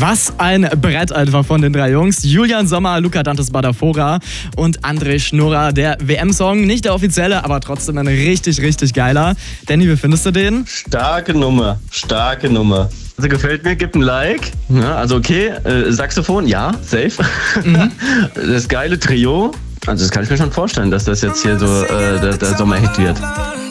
Was ein Brett einfach von den 3 Jungs. Julian Sommer, Luca Dantes Badafora und André Schnurrer. Der WM-Song, nicht der offizielle, aber trotzdem ein richtig, richtig geiler. Danny, wie findest du den? Starke Nummer, starke Nummer. Also gefällt mir, gib ein Like. Ja, also okay, Saxophon, ja, safe. Das geile Trio. Also das kann ich mir schon vorstellen, dass das jetzt hier so der Sommerhit wird.